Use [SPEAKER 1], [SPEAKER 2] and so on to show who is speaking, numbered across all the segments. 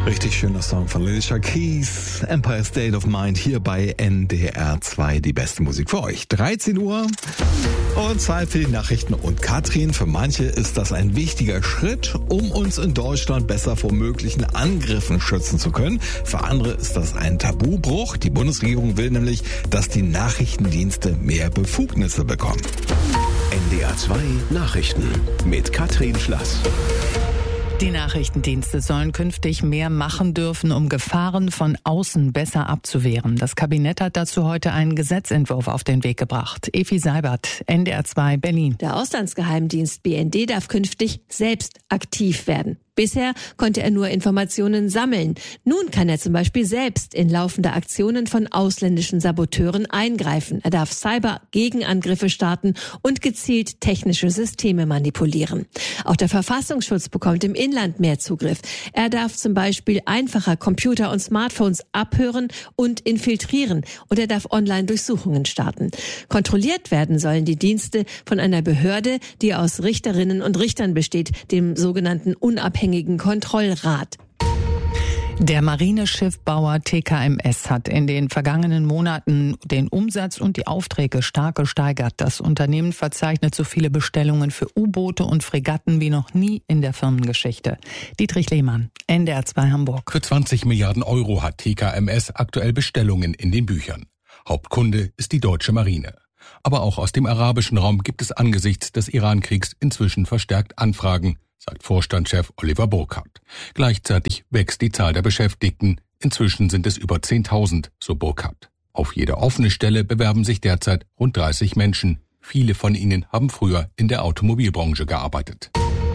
[SPEAKER 1] Richtig schöner Song von Alicia Keys, Empire State of Mind, hier bei NDR 2, die beste Musik für euch. 13 Uhr und Zeit für die Nachrichten und Katrin. Für manche ist das ein wichtiger Schritt, um uns in Deutschland besser vor möglichen Angriffen schützen zu können. Für andere ist das ein Tabubruch. Die Bundesregierung will nämlich, dass die Nachrichtendienste mehr Befugnisse bekommen.
[SPEAKER 2] NDR 2 Nachrichten mit Katrin Schlass.
[SPEAKER 3] Die Nachrichtendienste sollen künftig mehr machen dürfen, um Gefahren von außen besser abzuwehren. Das Kabinett hat dazu heute einen Gesetzentwurf auf den Weg gebracht. Evi Seibert, NDR 2 Berlin.
[SPEAKER 4] Der Auslandsgeheimdienst BND darf künftig selbst aktiv werden. Bisher konnte er nur Informationen sammeln. Nun kann er zum Beispiel selbst in laufende Aktionen von ausländischen Saboteuren eingreifen. Er darf Cyber-Gegenangriffe starten und gezielt technische Systeme manipulieren. Auch der Verfassungsschutz bekommt im Inland mehr Zugriff. Er darf zum Beispiel einfacher Computer und Smartphones abhören und infiltrieren. Und er darf Online-Durchsuchungen starten. Kontrolliert werden sollen die Dienste von einer Behörde, die aus Richterinnen und Richtern besteht, dem sogenannten unabhängigen Kontrollrat.
[SPEAKER 3] Der Marineschiffbauer TKMS hat in den vergangenen Monaten den Umsatz und die Aufträge stark gesteigert. Das Unternehmen verzeichnet so viele Bestellungen für U-Boote und Fregatten wie noch nie in der Firmengeschichte. Dietrich Lehmann, NDR 2 Hamburg.
[SPEAKER 5] Für 20 Milliarden Euro hat TKMS aktuell Bestellungen in den Büchern. Hauptkunde ist die deutsche Marine. Aber auch aus dem arabischen Raum gibt es angesichts des Iran-Kriegs inzwischen verstärkt Anfragen, sagt Vorstandschef Oliver Burkhardt. Gleichzeitig wächst die Zahl der Beschäftigten. Inzwischen sind es über 10.000, so Burkhardt. Auf jede offene Stelle bewerben sich derzeit rund 30 Menschen. Viele von ihnen haben früher in der Automobilbranche gearbeitet.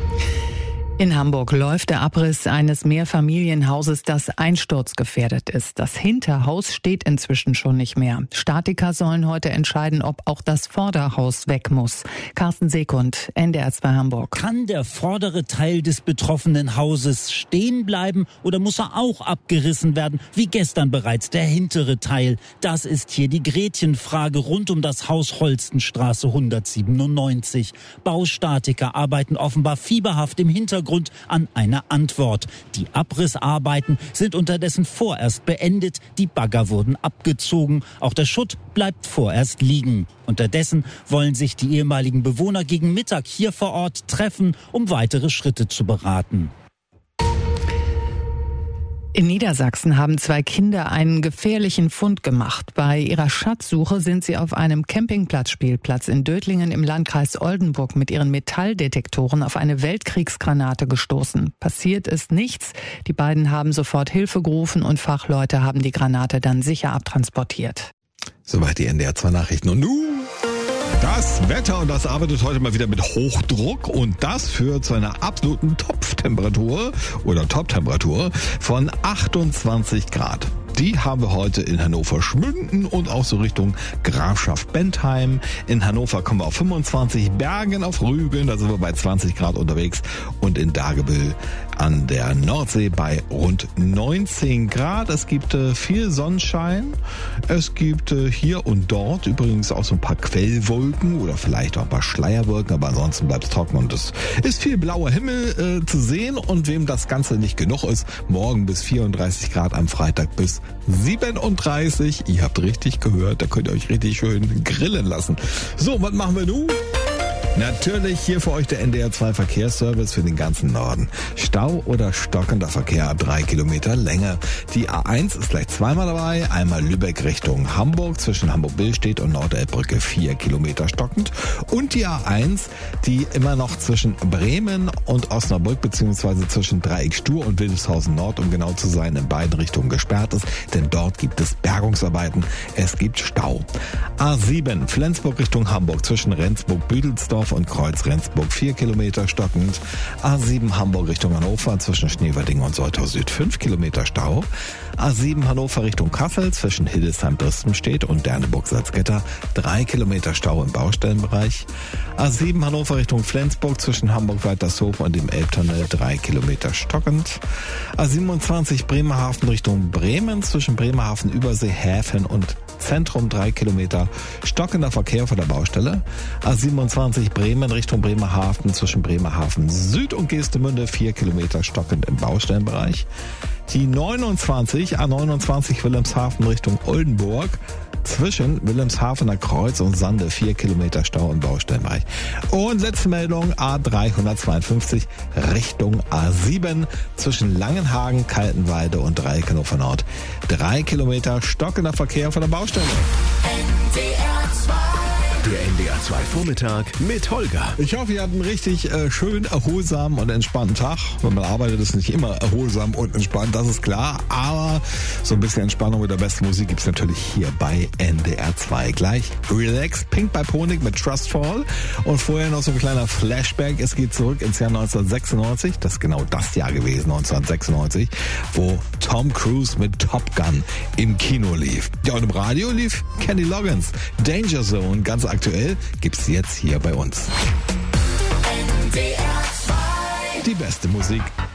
[SPEAKER 3] In Hamburg läuft der Abriss eines Mehrfamilienhauses, das einsturzgefährdet ist. Das Hinterhaus steht inzwischen schon nicht mehr. Statiker sollen heute entscheiden, ob auch das Vorderhaus weg muss. Carsten Sekund, NDR 2 Hamburg.
[SPEAKER 6] Kann der vordere Teil des betroffenen Hauses stehen bleiben oder muss er auch abgerissen werden, wie gestern bereits der hintere Teil? Das ist hier die Gretchenfrage rund um das Haus Holstenstraße 197. Baustatiker arbeiten offenbar fieberhaft im Hintergrund an einer Antwort. Die Abrissarbeiten sind unterdessen vorerst beendet. Die Bagger wurden abgezogen. Auch der Schutt bleibt vorerst liegen. Unterdessen wollen sich die ehemaligen Bewohner gegen Mittag hier vor Ort treffen, um weitere Schritte zu beraten.
[SPEAKER 3] In Niedersachsen haben 2 Kinder einen gefährlichen Fund gemacht. Bei ihrer Schatzsuche sind sie auf einem Campingplatzspielplatz in Dötlingen im Landkreis Oldenburg mit ihren Metalldetektoren auf eine Weltkriegsgranate gestoßen. Passiert ist nichts. Die beiden haben sofort Hilfe gerufen und Fachleute haben die Granate dann sicher abtransportiert.
[SPEAKER 1] Soweit die NDR 2 Nachrichten. Und nun das Wetter, und das arbeitet heute mal wieder mit Hochdruck, und das führt zu einer absoluten Toptemperatur von 28 Grad. Die haben wir heute in Hannover Schmünden und auch so Richtung Grafschaft Bentheim. In Hannover kommen wir auf 25, Bergen auf Rügen, da sind wir bei 20 Grad unterwegs, und in Dagebüll an der Nordsee bei rund 19 Grad. Es gibt viel Sonnenschein. Es gibt hier und dort übrigens auch so ein paar Quellwolken oder vielleicht auch ein paar Schleierwolken, aber ansonsten bleibt es trocken und es ist viel blauer Himmel zu sehen. Und wem das Ganze nicht genug ist, morgen bis 34 Grad, am Freitag bis 37. Ihr habt richtig gehört, da könnt ihr euch richtig schön grillen lassen. So, was machen wir nun? Natürlich hier für euch der NDR 2 Verkehrsservice für den ganzen Norden. Stau oder stockender Verkehr ab 3 Kilometer Länge. Die A1 ist gleich zweimal dabei. Einmal Lübeck Richtung Hamburg zwischen Hamburg-Billstedt und Nordelbbrücke 4 Kilometer stockend. Und die A1, die immer noch zwischen Bremen und Osnabrück beziehungsweise zwischen Dreieck Stur und Wildeshausen Nord, um genau zu sein, in beiden Richtungen gesperrt ist. Denn dort gibt es Bergungsarbeiten. Es gibt Stau. A7 Flensburg Richtung Hamburg zwischen Rendsburg-Büdelsdorf und Kreuz-Rendsburg 4 Kilometer stockend. A7 Hamburg Richtung Hannover zwischen Schneverding und Soltau Süd 5 Kilometer Stau. A7 Hannover Richtung Kassel zwischen Hildesheim-Bristenstedt und Derneburg-Salzgitter 3 Kilometer Stau im Baustellenbereich. A7 Hannover Richtung Flensburg zwischen Hamburg-Weitershofen und dem Elbtunnel 3 Kilometer stockend. A27 Bremerhaven Richtung Bremen zwischen Bremerhaven, Übersee, Häfen und Zentrum 3 Kilometer stockender Verkehr vor der Baustelle. A27 Bremen Richtung Bremerhaven zwischen Bremerhaven Süd und Geestemünde 4 Kilometer stockend im Baustellenbereich. Die 29, A29 Wilhelmshaven Richtung Oldenburg. Zwischen Wilhelmshavener Kreuz und Sande 4 Kilometer Stau im Baustellenbereich. Und letzte Meldung, A352 Richtung A7 zwischen Langenhagen, Kaltenweide und Dreieck Hannover Nord. 3 Kilometer stockender Verkehr von der Baustelle.
[SPEAKER 2] Der NDR 2 Vormittag mit Holger.
[SPEAKER 1] Ich hoffe, ihr habt einen richtig schön erholsamen und entspannten Tag. Wenn man arbeitet, ist nicht immer erholsam und entspannt, das ist klar. Aber so ein bisschen Entspannung mit der besten Musik gibt's natürlich hier bei NDR 2. Gleich Relax, Pink Bionic mit Trustfall. Und vorher noch so ein kleiner Flashback. Es geht zurück ins Jahr 1996. Das ist genau das Jahr gewesen, 1996, wo Tom Cruise mit Top Gun im Kino lief. Ja, und im Radio lief Kenny Loggins. Danger Zone, ganz aktuell, gibt's jetzt hier bei uns. Die beste Musik